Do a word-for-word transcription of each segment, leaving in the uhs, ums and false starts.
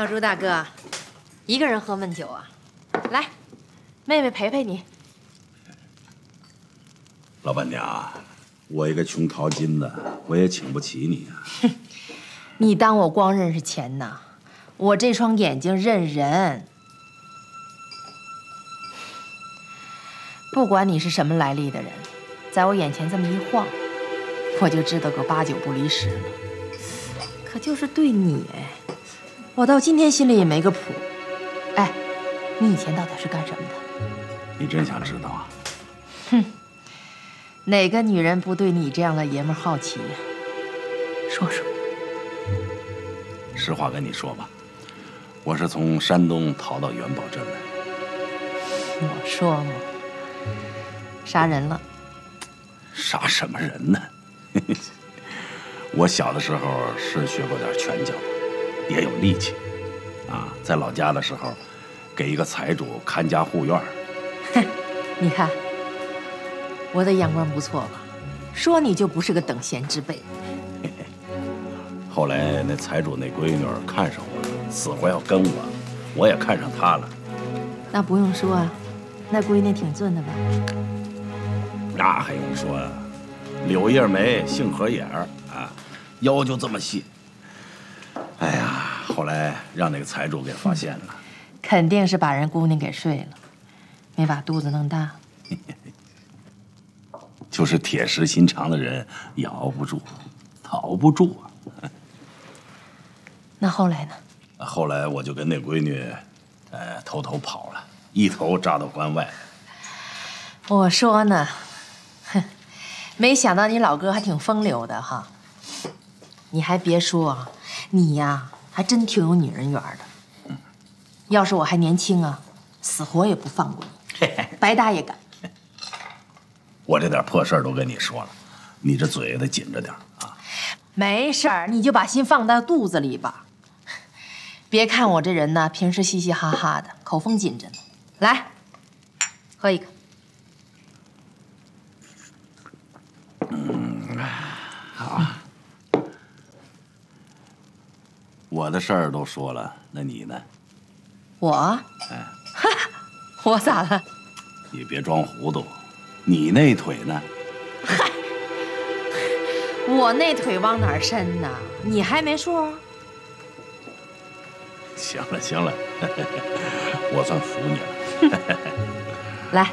老朱大哥，一个人喝闷酒啊？来，妹妹陪陪你。 老板娘，我一个穷淘金的，我也请不起你啊。 哼，你当我光认识钱呢？我这双眼睛认人。不管你是什么来历的人，在我眼前这么一晃，我就知道个八九不离十了。可就是对你，我到今天心里也没个谱。哎，你以前到底是干什么的？ 你真想知道啊？ 哼，哪个女人不对你这样的爷们好奇呀？说说。 实话跟你说吧，我是从山东逃到元宝镇来。 我说嘛，杀人了。 杀什么人呢？我小的时候是学过点拳脚，也有力气，啊，在老家的时候，给一个财主看家护院。 哼，你看，我的眼光不错吧？说你就不是个等闲之辈。 后来那财主那闺女看上我了，死活要跟我，我也看上她了。 那不用说啊，那闺女挺俊的吧？ 那还用说啊，柳叶眉，杏核眼儿啊，腰就这么细。哎呀，后来让那个财主给发现了， 肯定是把人姑娘给睡了，没把肚子弄大。 就是铁石心肠的人也熬不住，逃不住啊。 那后来呢？ 后来我就跟那闺女，呃，偷偷跑了，一头扎到关外。 我说呢，哼，没想到你老哥还挺风流的哈。你还别说，你呀还真挺有女人缘的。嗯，要是我还年轻啊，死活也不放过你，白搭也敢。 我这点破事儿都跟你说了，你这嘴也得紧着点啊。 没事儿，你就把心放到肚子里吧。别看我这人呢，平时嘻嘻哈哈的，口风紧着呢。来，喝一个。 嗯，好。我的事儿都说了，那你呢？ 我？ 哎， 我咋了？ 你别装糊涂，你那腿呢？ 嗨，我那腿往哪儿伸呢？你还没数？ 行了行了，我算服你了。 来。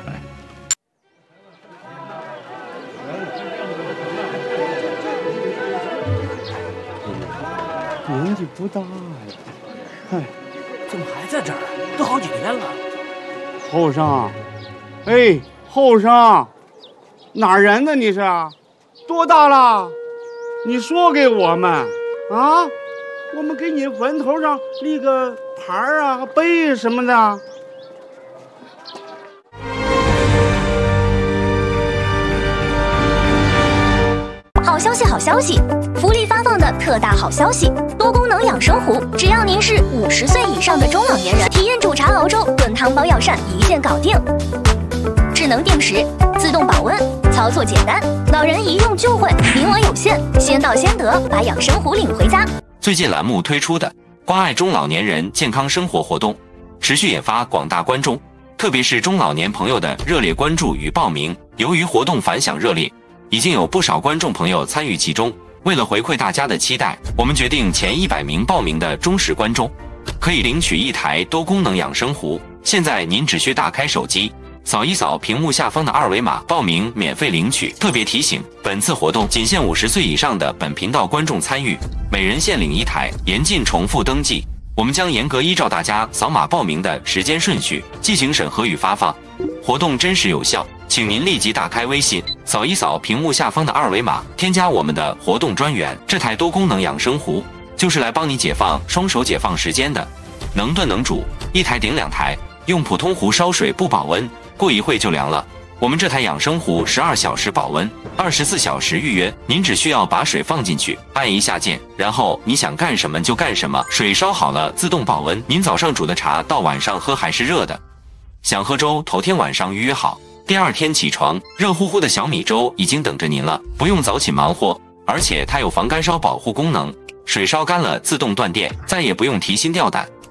年纪不大呀，哎， 怎么还在这儿？都好几天了。 后生，哎，后生，哪儿人呢？你是？多大了？你说给我们啊，我们给你坟头上立个牌儿啊、碑什么的。 好消息，好消息！福利发放的特大好消息！多功能养生壶，只要您是五十岁以上的中老年人，体验煮茶熬粥、炖汤保养膳一键搞定。智能定时，自动保温，操作简单，老人一用就会，名额有限，先到先得，把养生壶领回家。 最近栏目推出的关爱中老年人健康生活活动，持续引发广大观众，特别是中老年朋友的热烈关注与报名。由于活动反响热烈，已经有不少观众朋友参与其中。为了回馈大家的期待，我们决定前一百名报名的忠实观众可以领取一台多功能养生壶。现在您只需打开手机，扫一扫屏幕下方的二维码，报名免费领取。特别提醒，本次活动仅限五十岁以上的本频道观众参与，每人限领一台，严禁重复登记。我们将严格依照大家扫码报名的时间顺序进行审核与发放，活动真实有效。请您立即打开微信，扫一扫屏幕下方的二维码，添加我们的活动专员。这台多功能养生壶就是来帮你解放双手解放时间的，能炖能煮，一台顶两台。用普通壶烧水不保温，过一会就凉了。我们这台养生壶十二小时保温，二十四小时预约。您只需要把水放进去，按一下键，然后你想干什么就干什么。水烧好了自动保温，您早上煮的茶到晚上喝还是热的。想喝粥，头天晚上预约好。第二天起床，热乎乎的小米粥已经等着您了，不用早起忙活，而且它有防干烧保护功能，水烧干了自动断电，再也不用提心吊胆。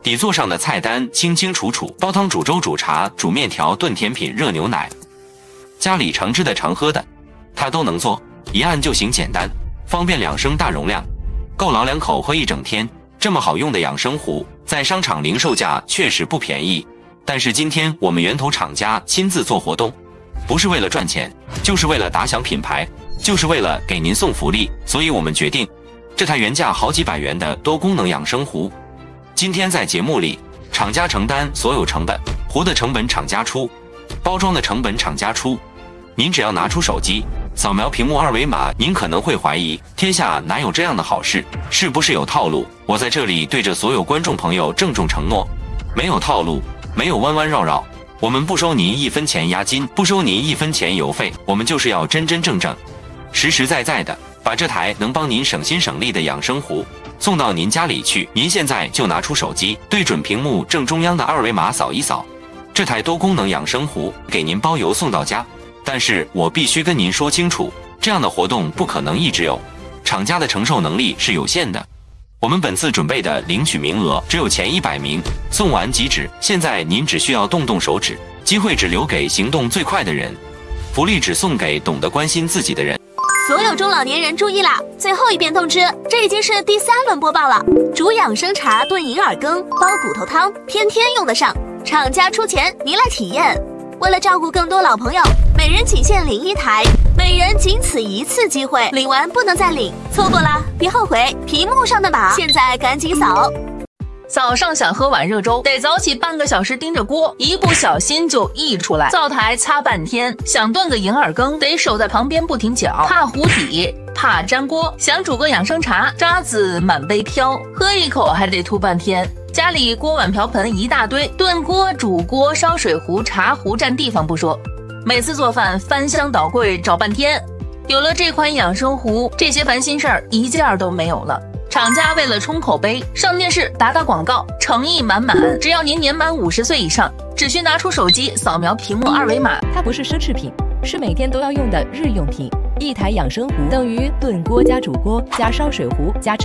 底座上的菜单清清楚楚，煲汤、煮粥、煮茶、煮面条、炖甜品、热牛奶，家里常吃的常喝的，它都能做，一按就行，简单方便，两升大容量，够老两口喝一整天。这么好用的养生壶，在商场零售价确实不便宜，但是今天我们源头厂家亲自做活动，不是为了赚钱，就是为了打响品牌，就是为了给您送福利，所以我们决定，这台原价好几百元的多功能养生壶，今天在节目里，厂家承担所有成本，壶的成本厂家出，包装的成本厂家出，您只要拿出手机，扫描屏幕二维码，您可能会怀疑，天下哪有这样的好事？是不是有套路？我在这里对着所有观众朋友郑重承诺，没有套路，没有弯弯绕绕，我们不收您一分钱押金，不收您一分钱邮费，我们就是要真真正正、实实在在的把这台能帮您省心省力的养生壶送到您家里去。您现在就拿出手机，对准屏幕正中央的二维码扫一扫，这台多功能养生壶给您包邮送到家。但是我必须跟您说清楚，这样的活动不可能一直有，厂家的承受能力是有限的。我们本次准备的领取名额只有前一百名，送完即止。现在您只需要动动手指，机会只留给行动最快的人，福利只送给懂得关心自己的人。 所有中老年人注意啦！最后一遍通知，这已经是第三轮播报了。煮养生茶、炖银耳羹、煲骨头汤，天天用得上。厂家出钱，您来体验。为了照顾更多老朋友，每人仅限领一台，每人仅此一次机会，领完不能再领，错过啦别后悔。屏幕上的码，现在赶紧扫。 早上想喝碗热粥，得早起半个小时盯着锅，一不小心就溢出来，灶台擦半天。想炖个银耳羹，得守在旁边不停搅，怕糊底，怕粘锅。想煮个养生茶，渣子满杯飘，喝一口还得吐半天。家里锅碗瓢盆一大堆，炖锅、煮锅、烧水壶、茶壶占地方不说，每次做饭翻箱倒柜找半天。有了这款养生壶，这些烦心事儿一件都没有了。厂家为了冲口碑，上电视打打广告，诚意满满。只要您年满五十岁以上，只需拿出手机扫描屏幕二维码。 它不是奢侈品，是每天都要用的日用品。一台养生壶等于炖锅加煮锅加烧水壶加茶